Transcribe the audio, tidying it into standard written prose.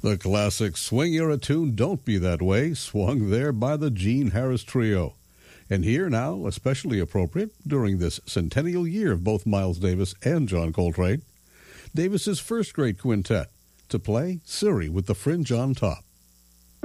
The classic Swing You're a Tune, Don't Be That Way, swung there by the Gene Harris Trio. And here now, especially appropriate during this centennial year of both Miles Davis and John Coltrane, Davis's first great quintet, to play Surrey with the Fringe on Top.